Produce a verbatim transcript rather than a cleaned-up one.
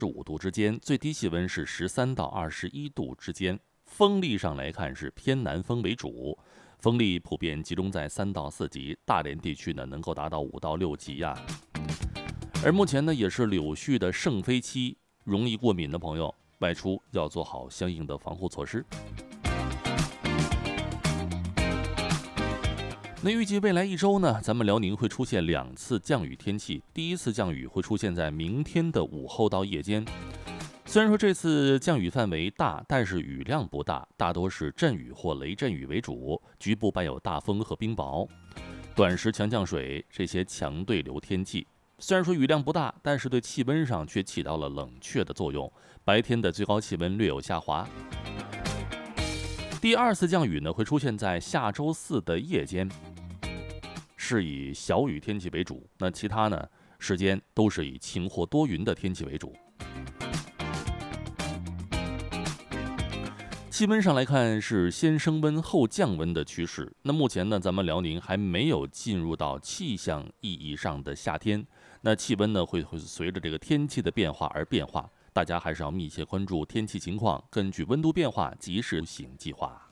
五度之间，最低气温是十三到二十一度之间。风力上来看是偏南风为主，风力普遍集中在三到四级，大连地区呢能够达到五到六级呀。而目前呢也是柳絮的盛飞期，容易过敏的朋友外出要做好相应的防护措施。那预计未来一周呢，咱们辽宁会出现两次降雨天气。第一次降雨会出现在明天的午后到夜间。虽然说这次降雨范围大，但是雨量不大，大多是阵雨或雷阵雨为主，局部伴有大风和冰雹。短时强降水这些强对流天气，虽然说雨量不大，但是对气温上却起到了冷却的作用。白天的最高气温略有下滑。第二次降雨呢，会出现在下周四的夜间，是以小雨天气为主。那其他呢，时间都是以晴或多云的天气为主。气温上来看是先升温后降温的趋势。那目前呢，咱们辽宁还没有进入到气象意义上的夏天。那气温呢会会随着这个天气的变化而变化，大家还是要密切关注天气情况，根据温度变化及时行计划。